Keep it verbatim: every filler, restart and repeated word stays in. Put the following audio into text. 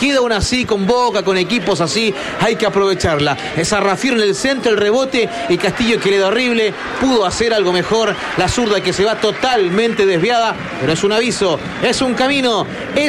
queda una así con Boca, con equipos así, hay que aprovecharla. Esa Rafiero en el centro, el rebote y Castillo que le da horrible, pudo hacer algo mejor. La zurda que se va totalmente desviada, pero es un aviso, es un camino, es